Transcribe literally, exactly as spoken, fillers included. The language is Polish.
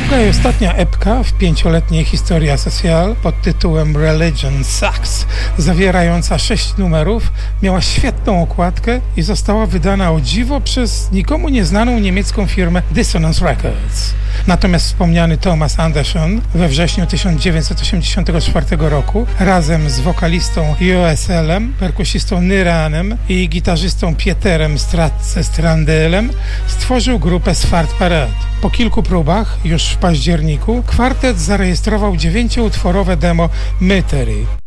Druga i ostatnia epka w pięcioletniej historii Asocial pod tytułem Religion Sucks, zawierająca sześć numerów, miała świetną okładkę i została wydana o dziwo przez nikomu nieznaną niemiecką firmę Dissonance Records. Natomiast wspomniany Thomas Anderson we wrześniu tysiąc dziewięćset osiemdziesiątego czwartego roku razem z wokalistą U S L-em, perkusistą Nyranem i gitarzystą Pieterem Stratze Strandelem stworzył grupę Svart Parade. Po kilku próbach, już w październiku, kwartet zarejestrował dziewięcioutworowe demo Mystery.